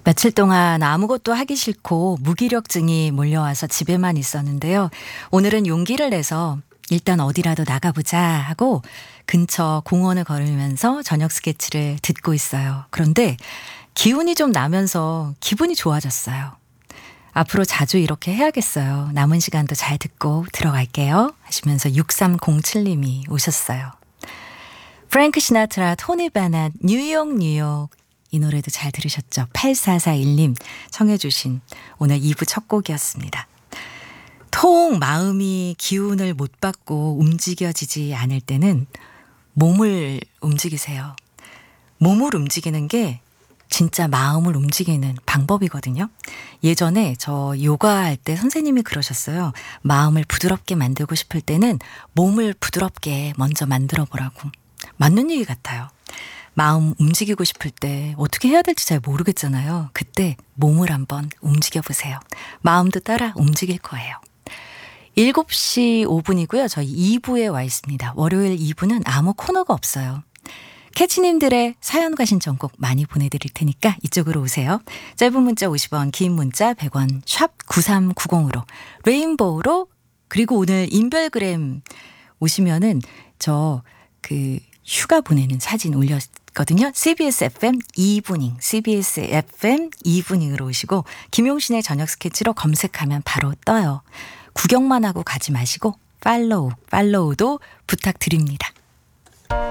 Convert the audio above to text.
며칠 동안 아무것도 하기 싫고 무기력증이 몰려와서 집에만 있었는데요. 오늘은 용기를 내서 일단 어디라도 나가보자 하고 근처 공원을 걸으면서 저녁 스케치를 듣고 있어요. 그런데 기운이 좀 나면서 기분이 좋아졌어요. 앞으로 자주 이렇게 해야겠어요. 남은 시간도 잘 듣고 들어갈게요. 하시면서 6307님이 오셨어요. 프랭크 시나트라, 토니 베넷, 뉴욕 뉴욕. 이 노래도 잘 들으셨죠? 8441님 청해 주신 오늘 2부 첫 곡이었습니다. 통 마음이 기운을 못 받고 움직여지지 않을 때는 몸을 움직이세요. 몸을 움직이는 게 진짜 마음을 움직이는 방법이거든요. 예전에 저 요가할 때 선생님이 그러셨어요. 마음을 부드럽게 만들고 싶을 때는 몸을 부드럽게 먼저 만들어 보라고. 맞는 얘기 같아요. 마음 움직이고 싶을 때 어떻게 해야 될지 잘 모르겠잖아요. 그때 몸을 한번 움직여 보세요. 마음도 따라 움직일 거예요. 7시 5분이고요. 저희 2부에 와 있습니다. 월요일 2부는 아무 코너가 없어요. 캐치님들의 사연과 신청곡 많이 보내드릴 테니까 이쪽으로 오세요. 짧은 문자 50원, 긴 문자 100원, 샵 9390으로 레인보우로. 그리고 오늘 인별그램 오시면은 저 휴가 보내는 사진 올렸거든요. CBS FM 이브닝, CBS FM 이브닝으로 오시고 김용신의 저녁 스케치로 검색하면 바로 떠요. 구경만 하고 가지 마시고 팔로우도 부탁드립니다.